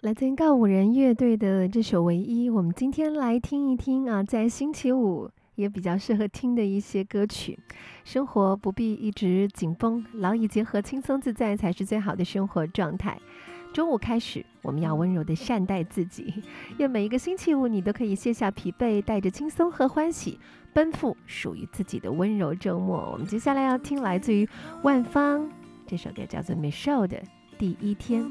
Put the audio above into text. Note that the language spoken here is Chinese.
来自告五人乐队的这首《唯一》，我们今天来听一听啊，在星期五也比较适合听的一些歌曲。生活不必一直紧绷，劳逸结合，轻松自在才是最好的生活状态。中午开始，我们要温柔地善待自己，愿每一个星期五你都可以卸下疲惫，带着轻松和欢喜，奔赴属于自己的温柔周末。我们接下来要听来自于万芳这首歌，叫做 Michelle 的《第一天》。